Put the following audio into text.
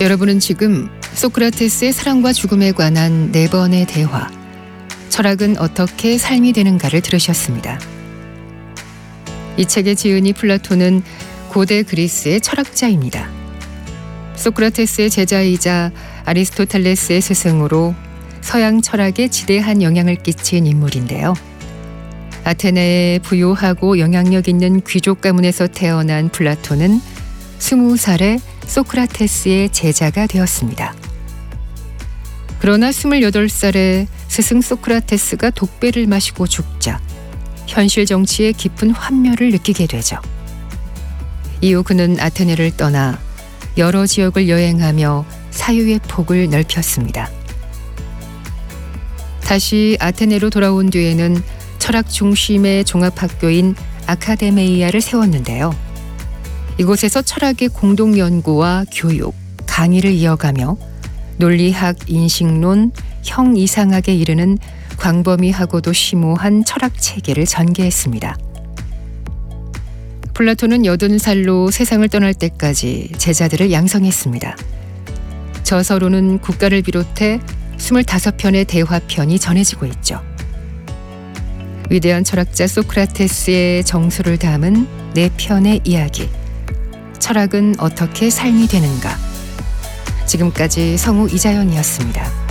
여러분은 지금 소크라테스의 사랑과 죽음에 관한 4번의 대화, 철학은 어떻게 삶이 되는가를 들으셨습니다. 이 책의 지은이 플라톤은 고대 그리스의 철학자입니다. 소크라테스의 제자이자 아리스토텔레스의 스승으로 서양 철학에 지대한 영향을 끼친 인물인데요. 아테네의 부유하고 영향력 있는 귀족 가문에서 태어난 플라톤은 20살에 소크라테스의 제자가 되었습니다. 그러나 28살에 스승 소크라테스가 독배를 마시고 죽자 현실 정치에 깊은 환멸을 느끼게 되죠. 이후 그는 아테네를 떠나 여러 지역을 여행하며 사유의 폭을 넓혔습니다. 다시 아테네로 돌아온 뒤에는 철학 중심의 종합학교인 아카데메이아를 세웠는데요. 이곳에서 철학의 공동 연구와 교육, 강의를 이어가며 논리학, 인식론, 형이상학에 이르는 광범위하고도 심오한 철학 체계를 전개했습니다. 플라톤은 80살로 세상을 떠날 때까지 제자들을 양성했습니다. 저서로는 국가를 비롯해 25편의 대화편이 전해지고 있죠. 위대한 철학자 소크라테스의 정수를 담은 4편의 이야기, 철학은 어떻게 삶이 되는가. 지금까지 성우 이자연이었습니다.